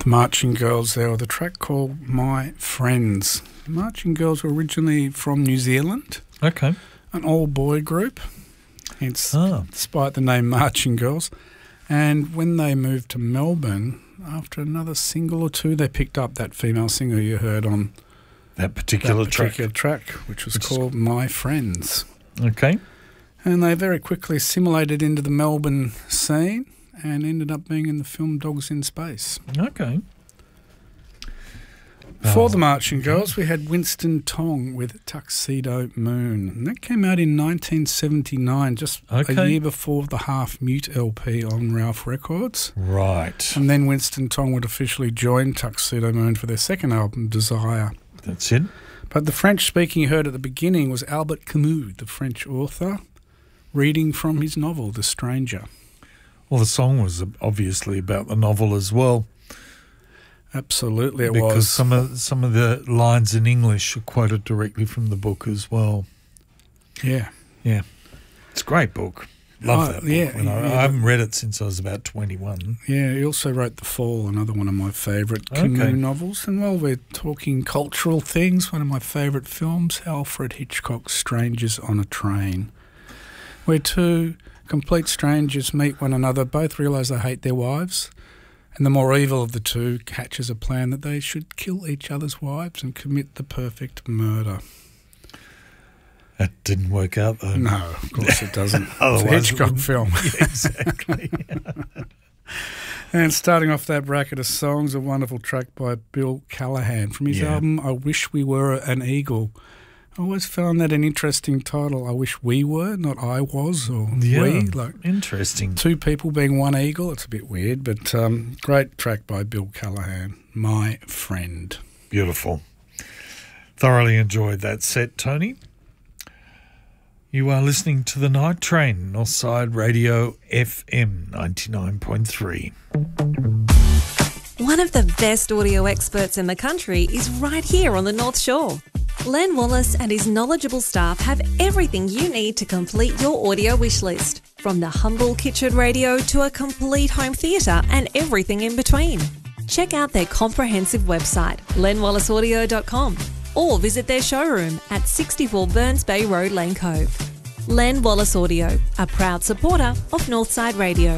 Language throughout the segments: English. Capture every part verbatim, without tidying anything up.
The Marching Girls there, with a track called My Friends. The Marching Girls were originally from New Zealand. Okay. An all-boy group, hence, Oh. despite the name Marching Girls. And when they moved to Melbourne, after another single or two, they picked up that female singer you heard on That particular, that particular track. track, which was Which is- called My Friends. Okay. And they very quickly assimilated into the Melbourne scene and ended up being in the film Dogs in Space. Okay. Before Oh, the Marching Girls, we had Winston Tong with Tuxedo Moon. And that came out in nineteen seventy-nine, just Okay. a year before the Half Mute L P on Ralph Records. Right. And then Winston Tong would officially join Tuxedo Moon for their second album, Desire. That's it. But the French speaking you heard at the beginning was Albert Camus, the French author, reading from his novel, The Stranger. Well, the song was obviously about the novel as well. Absolutely it because was. some of some of the lines in English are quoted directly from the book as well. Yeah. Yeah. It's a great book. Love Oh, that book. yeah, You know, yeah, I haven't read it since I was about twenty-one. Yeah, he also wrote The Fall, another one of my favourite Okay. Camus novels. And while we're talking cultural things, one of my favourite films, Alfred Hitchcock's Strangers on a Train, where two complete strangers meet one another, both realise they hate their wives, and the more evil of the two hatches a plan that they should kill each other's wives and commit the perfect murder. That didn't work out though. No, of course it doesn't. It's a Otherwise it Hitchcock wouldn't- film. Yeah, exactly. And starting off that bracket of songs, a wonderful track by Bill Callahan from his Yeah. album I Wish We Were an Eagle. I always found that an interesting title. I wish we were, not I was or Yeah, we. Like interesting. two people being one eagle. It's a bit weird, but um, great track by Bill Callahan, My Friend. Beautiful. Thoroughly enjoyed that set, Tony. You are listening to The Night Train, Northside Radio F M ninety-nine point three. One of the best audio experts in the country is right here on the North Shore. Len Wallace and his knowledgeable staff have everything you need to complete your audio wish list, from the humble kitchen radio to a complete home theatre and everything in between. Check out their comprehensive website, len wallace audio dot com, or visit their showroom at sixty-four Burns Bay Road, Lane Cove. Len Wallace Audio, a proud supporter of Northside Radio.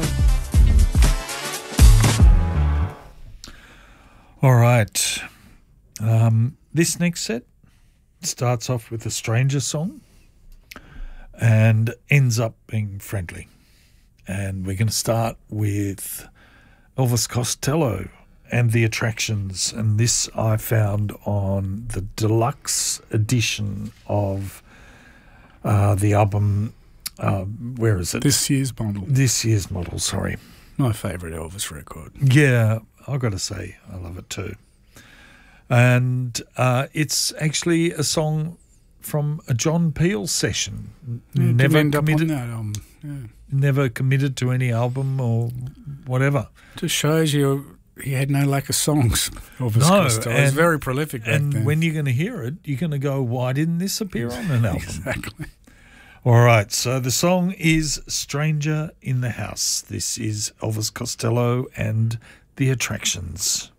All right. Um, this next set starts off with a Stranger song and ends up being friendly. And we're going to start with Elvis Costello and The Attractions. And this I found on the deluxe edition of uh, the album. Uh, where is it? This year's model. This year's model, sorry. My favourite Elvis record. Yeah, I've got to say, I love it too. And uh, it's actually a song from a John Peel session. Yeah, it did never end up committed, on that album. Yeah. never committed to any album or whatever. Just shows you he had no lack of songs. Elvis No, Costello. He was and- very prolific back And then. when you're going to hear it, you're going to go, "Why didn't this appear on an album?" Exactly. All right, so the song is "Stranger in the House." This is Elvis Costello and The Attractions.